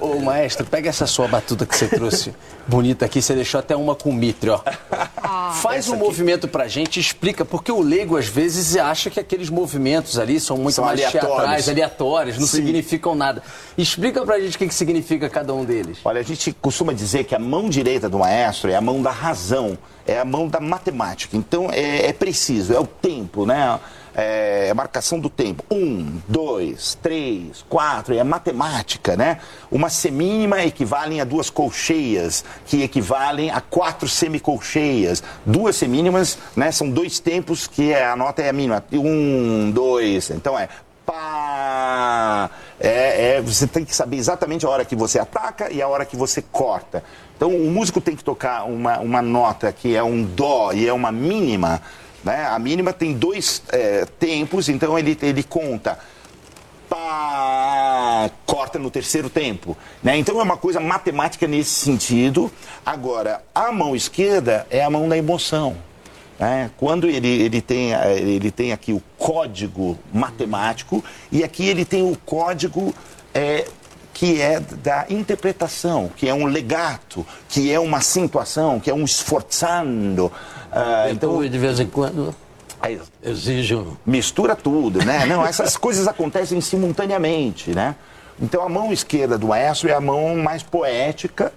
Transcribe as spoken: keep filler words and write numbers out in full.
ô, ô, maestro, pega essa sua batuta que você trouxe bonita aqui, você deixou até uma com mitre, ó. Ah, Faz um aqui. movimento pra gente, explica, porque o leigo às vezes acha que aqueles movimentos ali são muito são mais aleatórios. teatrais, aleatórios, não Sim. significam nada. Explica pra gente o que, que significa cada um deles. Olha, a gente costuma dizer que a mão direita do maestro é a mão da razão, é a mão da matemática. Então é, é preciso, é o tempo, né? É a marcação do tempo. Um, dois, três, quatro, é a matemática, né? Uma semínima equivale a duas colcheias, que equivalem a quatro semicolcheias. Duas semínimas, né? São dois tempos que a nota é a mínima. Um, dois, então é pá. É, é, você tem que saber exatamente a hora que você ataca e a hora que você corta. Então o músico tem que tocar uma, uma nota que é um dó e é uma mínima. Né? A mínima tem dois é, tempos, então ele, ele conta, pá, corta no terceiro tempo. Né? Então é uma coisa matemática nesse sentido. Agora, a mão esquerda é a mão da emoção. Né? Quando ele, ele, tem, ele tem aqui o código matemático e aqui ele tem o código... É, que é da interpretação, que é um legato, que é uma acentuação, que é um sforzando. Uh, então, de vez em quando, aí, exige um... Mistura tudo, né? Não, essas coisas acontecem simultaneamente, né? Então, a mão esquerda do maestro é a mão mais poética,